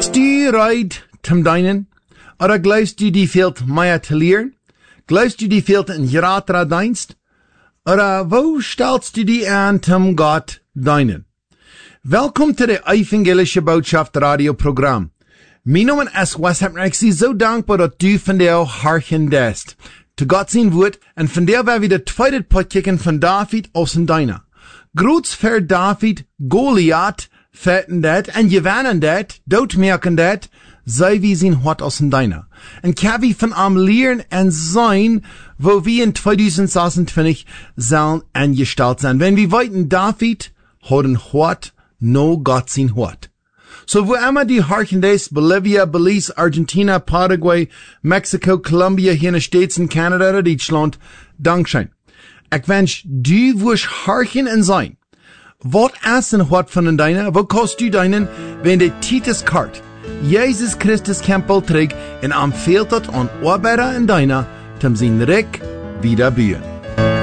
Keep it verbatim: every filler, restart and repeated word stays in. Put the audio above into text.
Hast du Reid zum Deinen? Oder glaubst du, die fehlt mehr zu lernen? Glaubst du, die fehlt in grater Dienst? Oder wo stellst du die an zum Gott Deinen? Welkom zu der Evangelische Botschaft Radioprogramm. Mein Name ist Wes Hepner. Ich bin so dankbar, dass du von der auch harchen lässt. Zu Gott sein Wort, und von der werden wir der zweite Podcast von David aus dem Deiner. Groß für David, Goliath, fetten dat, en gewannen dat, doodmerken dat, sei wie zijn hart aus dem Deiner. En kan wie von am lehren en sein, wo wir in zwanzig sechsundzwanzig sollen angestellt sein. Wenn wir weiten David, hat ein Hart, no Gott sein Hart. So wo immer die Harkendes, Bolivia, Belize, Argentina, Paraguay, Mexico, Colombia, hier in den States, in Kanada oder Deutschland, Dankeschön. Ich wünsch, du wirst harken und sein. Wat ist ein Hart von den Deiner? Wo kannst du deinen, wenn der Titus Kart, Jesus Christus Campbell trägt, und am fehlt an Arbeiter in Deiner, zum sein Reck wieder bühen.